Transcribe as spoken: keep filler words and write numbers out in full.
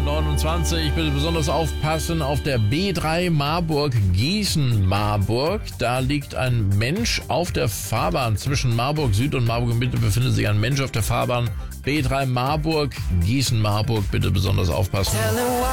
neunundzwanzig. Bitte besonders aufpassen auf der B drei Marburg Gießen-Marburg. Da liegt ein Mensch auf der Fahrbahn. Zwischen Marburg Süd und Marburg Mitte befindet sich ein Mensch auf der Fahrbahn. B drei Marburg Gießen-Marburg. Bitte besonders aufpassen.